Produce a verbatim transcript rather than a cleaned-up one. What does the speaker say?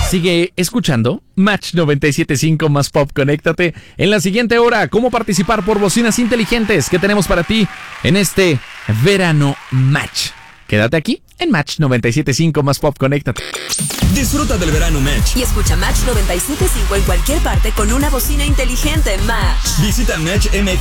Sigue escuchando Match noventa y siete punto cinco más Pop. Conéctate en la siguiente hora. ¿Cómo participar por bocinas inteligentes que tenemos para ti en este verano Match? Quédate aquí en Match noventa y siete punto cinco más Pop. Conéctate. Disfruta del verano Match. Y escucha Match noventa y siete punto cinco en cualquier parte con una bocina inteligente Match. Visita match m x